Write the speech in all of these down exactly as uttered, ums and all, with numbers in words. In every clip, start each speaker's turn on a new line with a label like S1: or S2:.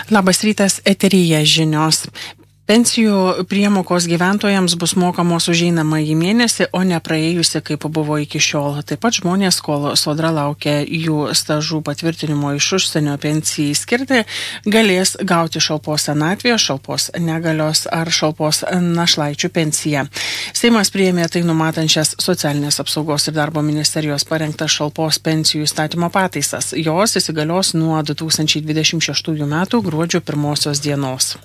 S1: Labas rytas, eteryje žinios. Pensijų priemokos gyventojams bus mokamos už einamąjį mėnesį, o ne praėjusi, kaip buvo iki šiol. Taip pat žmonės, kol Sodra laukia jų stažų patvirtinimo iš užsienio pensijai skirti, galės gauti šalpos senatvės, šalpos negalios ar šalpos našlaičių pensiją. Seimas priėmė tai numatančias Socialinės apsaugos ir darbo ministerijos parengtas šalpos pensijų įstatymo pataisas. Jos įsigalios nuo du tūkstančiai dvidešimt šeštųjų metų gruodžio pirmosios dienos.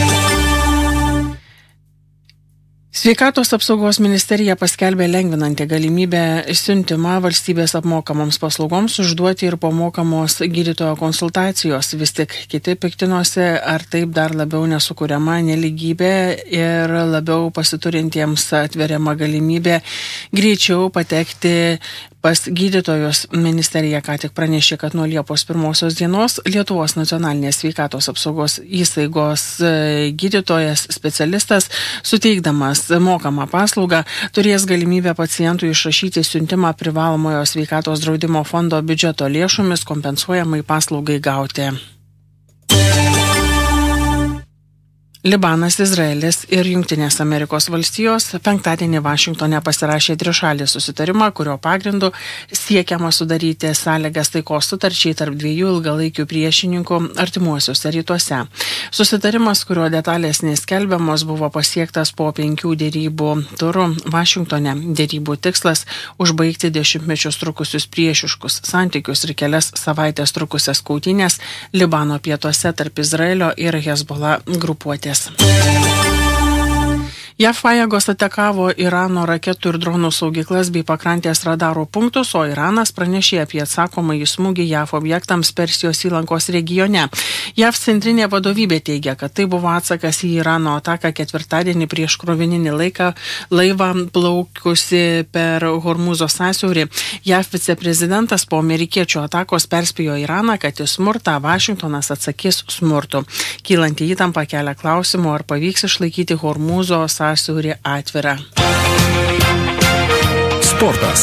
S1: Sveikatos apsaugos ministerija paskelbė lengvinantį galimybę siuntimą valstybės apmokamoms paslaugoms užduoti ir pomokamos gydytojo konsultacijos. Vis tik kiti piktinosi, ar taip dar labiau nesukuriama neligybė ir labiau pasiturintiems atveriama galimybė greičiau patekti pas gydytojus. Ministerija ką tik pranešė, kad nuo Liepos pirmosios dienos Lietuvos nacionalinės sveikatos apsaugos įstaigos gydytojas specialistas, suteikdamas mokamą paslaugą, turės galimybę pacientui išrašyti siuntimą privalomojo sveikatos draudimo fondo biudžeto lėšomis kompensuojamai paslaugai gauti. Libanas, Izraelis ir Jungtinės Amerikos valstijos penktadienį Vašingtone pasirašė trišalį susitarimą, kurio pagrindu siekiama sudaryti sąlygas taikos sutarčiai tarp dviejų ilgalaikių priešininkų artimuosiuose rytuose. Susitarimas, kurio detalės neskelbiamos, buvo pasiektas po penkių dėrybų turų Vašingtone. Dėrybų tikslas – užbaigti dešimtmečius trukusius priešiškus santykius ir kelias savaitės trukusias kautynės Libano pietuose tarp Izraelio ir Hezbollah grupuotės. JAV pajėgos atakavo Irano raketų ir dronų saugyklas bei pakrantės radaro punktus, o Iranas pranešė apie atsakomąjį smūgį JAV objektams Persijos įlankos regione. JAV centrinė vadovybė teigia, kad tai buvo atsakas į Irano ataką ketvirtadienį prieš krovininį laiką laivą plaukusi per Hormūzo sąsiaurį. JAV viceprezidentas po amerikiečių atakos perspėjo Iraną, kad į smurtą Vašingtonas atsakys smurtu. Kylanti įtampa kelia klausimų, ar pavyks išlaikyti Hormūzo sąsiaurį atvirą.
S2: Sportas.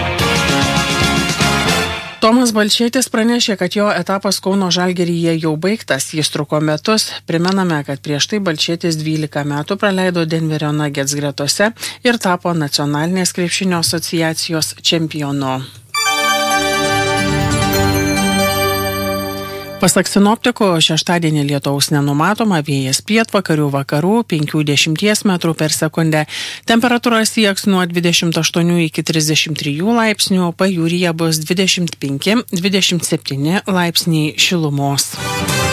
S1: Tomas Balčėtis pranešė, kad jo etapas Kauno Žalgiryje jau baigtas, jis truko metus. Primename, kad prieš tai Balčėtis dvylika metų praleido Denverio Nuggets gretose ir tapo nacionalinės krepšinio asociacijos čempionu. Pasak sinoptikų, šeštadienį lietaus nenumatoma, vėjas pietvakarių vakarų penkių dešimties metrų per sekundę. Temperatūra sieks nuo dvidešimt aštuonių iki trisdešimt trijų laipsnių, pajūryje bus dvidešimt penki dvidešimt septyni laipsniai šilumos.